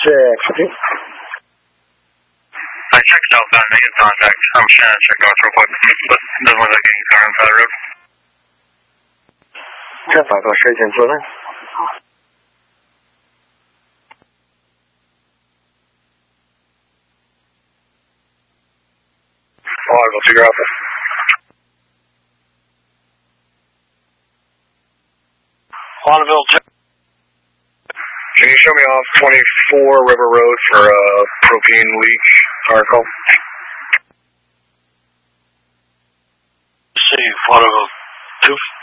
6. I checked southbound, making contact. I'm Shannon, check north real quick. But doesn't look like any car on the road. 这法国事件做呢 I'll figure out this. Bonneville, can you show me off 24 River Road for a propane leak article? See, Bonneville 2.